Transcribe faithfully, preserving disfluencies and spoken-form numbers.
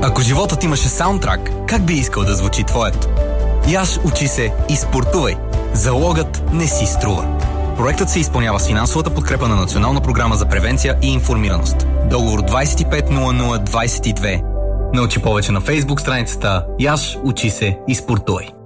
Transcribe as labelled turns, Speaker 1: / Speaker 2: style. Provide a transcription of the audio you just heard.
Speaker 1: Ако животът имаше саундтрак, как би искал да звучи твоят? Яш, учи се и спортувай. Залогът не си струва. Проектът се изпълнява с финансовата подкрепа на Национална програма за превенция и информираност. Договор двайсет и пет нула нула двайсет и две. Научи повече на Фейсбук страницата Яш, учи се и спортувай.